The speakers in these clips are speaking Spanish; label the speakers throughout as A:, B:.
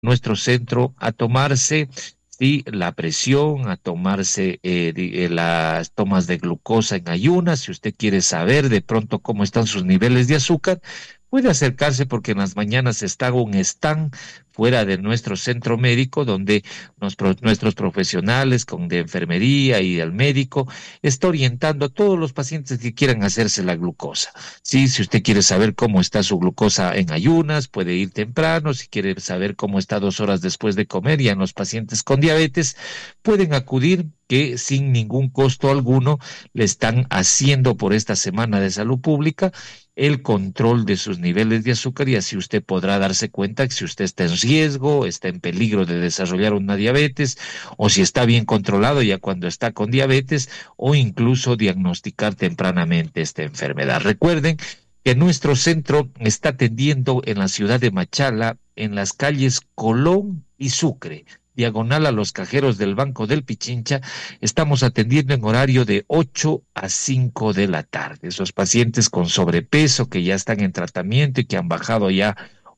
A: nuestro centro a tomarse, sí, la presión, a tomarse las tomas de glucosa en ayunas. Si usted quiere saber de pronto cómo están sus niveles de azúcar, puede acercarse porque en las mañanas está un stand fuera de nuestro centro médico donde nuestros profesionales con de enfermería y el médico está orientando a todos los pacientes que quieran hacerse la glucosa. Sí, si usted quiere saber cómo está su glucosa en ayunas, puede ir temprano. Si quiere saber cómo está 2 horas después de comer, ya en los pacientes con diabetes, pueden acudir que sin ningún costo alguno le están haciendo por esta semana de salud pública el control de sus niveles de azúcar y así usted podrá darse cuenta que si usted está en riesgo, está en peligro de desarrollar una diabetes o si está bien controlado ya cuando está con diabetes o incluso diagnosticar tempranamente esta enfermedad. Recuerden que nuestro centro está atendiendo en la ciudad de Machala, en las calles Colón y Sucre, diagonal a los cajeros del Banco del Pichincha. Estamos atendiendo en horario de 8 a 5 de la tarde. Esos pacientes con sobrepeso que ya están en tratamiento y que han bajado ya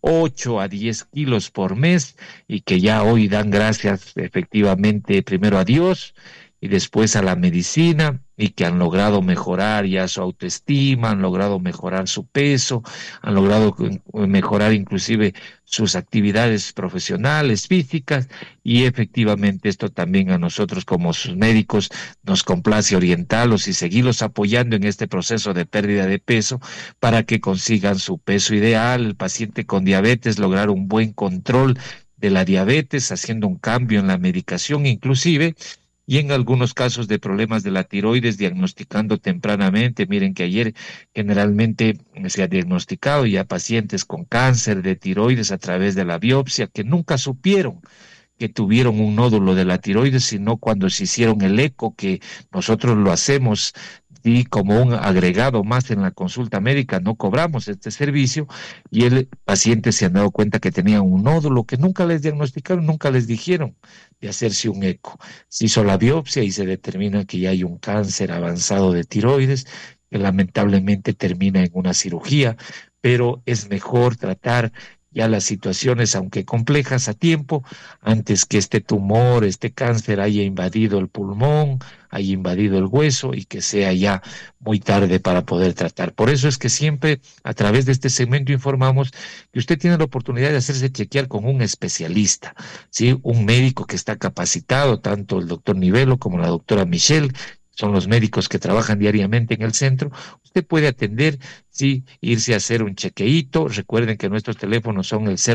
A: 8 a 10 kilos por mes y que ya hoy dan gracias efectivamente primero a Dios y después a la medicina y que han logrado mejorar ya su autoestima, han logrado mejorar su peso, han logrado mejorar inclusive sus actividades profesionales, físicas, y efectivamente esto también a nosotros como sus médicos nos complace orientarlos y seguirlos apoyando en este proceso de pérdida de peso para que consigan su peso ideal. El paciente con diabetes lograr un buen control de la diabetes, haciendo un cambio en la medicación inclusive, y en algunos casos de problemas de la tiroides, diagnosticando tempranamente. Miren que ayer generalmente se ha diagnosticado ya pacientes con cáncer de tiroides a través de la biopsia que nunca supieron que tuvieron un nódulo de la tiroides, sino cuando se hicieron el eco, que nosotros lo hacemos y como un agregado más en la consulta médica, no cobramos este servicio, y el paciente se han dado cuenta que tenía un nódulo que nunca les diagnosticaron, nunca les dijeron de hacerse un eco. Se hizo la biopsia y se determina que ya hay un cáncer avanzado de tiroides, que lamentablemente termina en una cirugía, pero es mejor tratar ya las situaciones, aunque complejas, a tiempo, antes que este tumor, este cáncer haya invadido el pulmón, haya invadido el hueso y que sea ya muy tarde para poder tratar. Por eso es que siempre a través de este segmento informamos que usted tiene la oportunidad de hacerse chequear con un especialista, ¿sí? Un médico que está capacitado, tanto el doctor Nivelo como la doctora Michelle, son los médicos que trabajan diariamente en el centro. Usted puede atender, sí, irse a hacer un chequeíto. Recuerden que nuestros teléfonos son el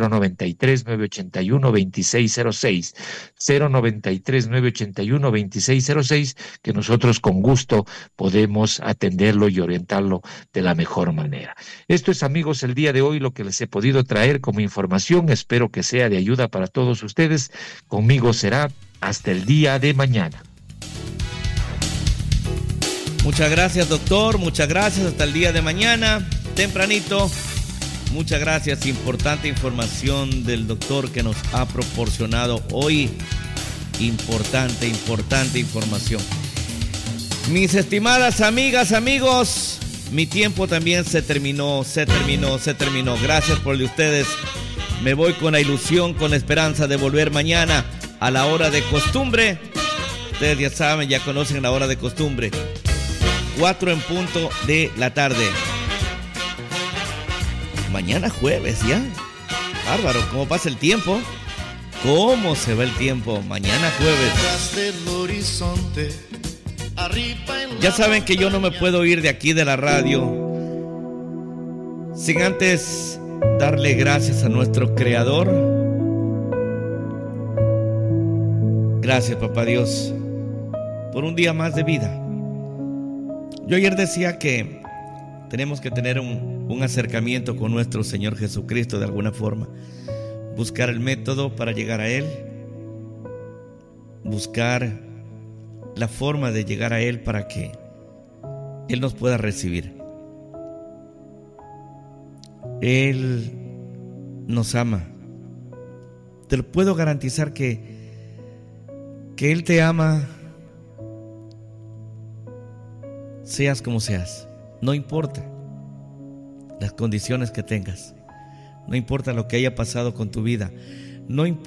A: 093-981-2606, 093-981-2606, que nosotros con gusto podemos atenderlo y orientarlo de la mejor manera. Esto es, amigos, el día de hoy lo que les he podido traer como información. Espero que sea de ayuda para todos ustedes. Conmigo será hasta el día de mañana.
B: Muchas gracias, doctor. Muchas gracias. Hasta el día de mañana, tempranito. Muchas gracias. Importante información del doctor que nos ha proporcionado hoy. Importante información. Mis estimadas amigas, amigos, mi tiempo también se terminó. Gracias por el de ustedes. Me voy con la ilusión, con la esperanza de volver mañana a la hora de costumbre. Ustedes ya saben, ya conocen la hora de costumbre. 4 en punto de la tarde. Mañana jueves ya. Bárbaro, ¿cómo pasa el tiempo? ¿Cómo se va el tiempo? Mañana jueves. Ya saben que yo no me puedo ir de aquí de la radio sin antes darle gracias a nuestro Creador. Gracias, Papá Dios, por un día más de vida. Yo ayer decía que tenemos que tener un acercamiento con nuestro Señor Jesucristo de alguna forma. Buscar el método para llegar a Él. Buscar la forma de llegar a Él para que Él nos pueda recibir. Él nos ama. Te lo puedo garantizar que Él te ama. Seas como seas, no importa las condiciones que tengas, no importa lo que haya pasado con tu vida, no importa